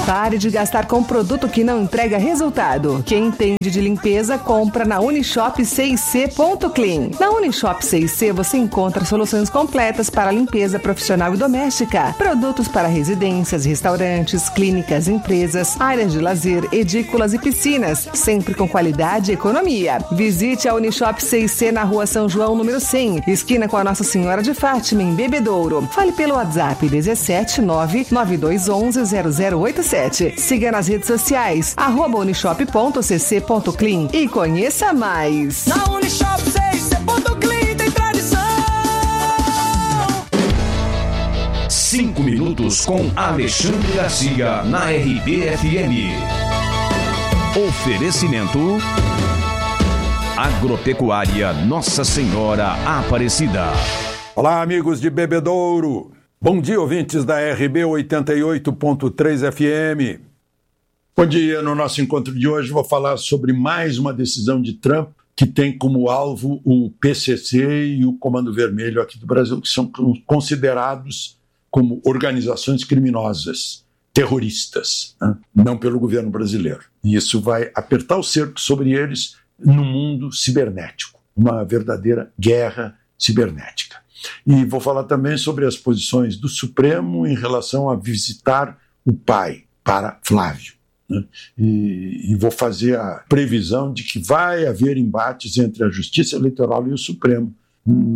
Pare de gastar com produto que não entrega resultado. Quem entende de limpeza, compra na Unishop6c.clean. Na Unishop 6C você encontra soluções completas para limpeza profissional e doméstica. Produtos para residências, restaurantes, clínicas, empresas, áreas de lazer, edículas e piscinas, sempre com qualidade e economia. Visite a Unishop 6C na Rua São João, número 100, esquina com a Nossa Senhora de Fátima, em Bebedouro. Fale pelo WhatsApp 17992110087. Siga nas redes sociais, @unishop.cc.clean e conheça mais. Na Unishop 6C.clean tem tradição. 5 minutos com Alexandre Garcia na RBFM. Oferecimento Agropecuária Nossa Senhora Aparecida. Olá, amigos de Bebedouro. Bom dia, ouvintes da RB 88.3 FM. Bom dia, no nosso encontro de hoje vou falar sobre mais uma decisão de Trump que tem como alvo o PCC e o Comando Vermelho aqui do Brasil, que são considerados como organizações criminosas, terroristas, né? Não pelo governo brasileiro. E isso vai apertar o cerco sobre eles no mundo cibernético, uma verdadeira guerra cibernética. E vou falar também sobre as posições do Supremo em relação a visitar o pai para Flávio, né? E vou fazer a previsão de que vai haver embates entre a Justiça Eleitoral e o Supremo